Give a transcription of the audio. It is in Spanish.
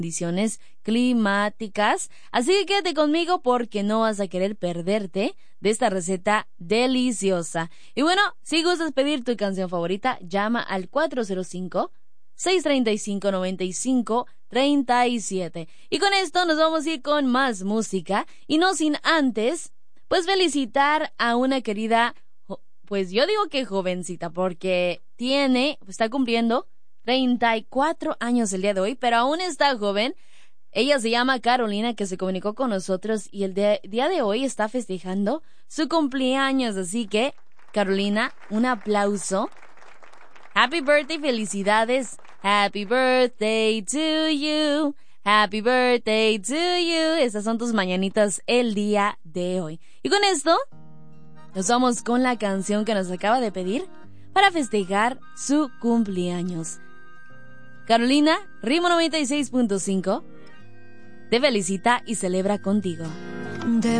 condiciones climáticas. Así que quédate conmigo porque no vas a querer perderte de esta receta deliciosa. Y bueno, si gustas pedir tu canción favorita, llama al 405-635-9537. Y con esto nos vamos a ir con más música y no sin antes, pues felicitar a una querida, pues yo digo que jovencita porque está cumpliendo 34 años el día de hoy, pero aún está joven. Ella se llama Carolina, que se comunicó con nosotros y el día de hoy está festejando su cumpleaños. Así que, Carolina, un aplauso. Happy birthday, felicidades. Happy birthday to you. Happy birthday to you. Estas son tus mañanitas el día de hoy. Y con esto, nos vamos con la canción que nos acaba de pedir para festejar su cumpleaños. Carolina, Ritmo 96.5, te felicita y celebra contigo.